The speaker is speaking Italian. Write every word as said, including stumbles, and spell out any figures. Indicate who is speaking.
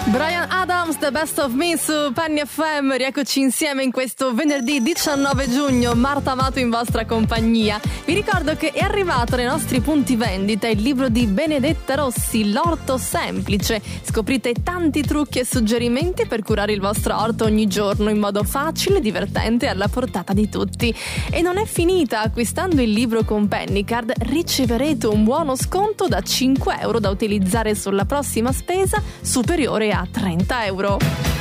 Speaker 1: Bryan Adams, The Best of Me su Penny F M. Rieccoci insieme in questo venerdì diciannove giugno. Marta Amato in vostra compagnia. Vi ricordo che è arrivato nei nostri punti vendita il libro di Benedetta Rossi, L'orto semplice. Scoprite tanti trucchi e suggerimenti per curare il vostro orto ogni giorno in modo facile, divertente e alla portata di tutti. E non è finita. Acquistando il libro con Pennycard riceverete un buono sconto da cinque euro da utilizzare sulla prossima spesa superiore a trenta euro.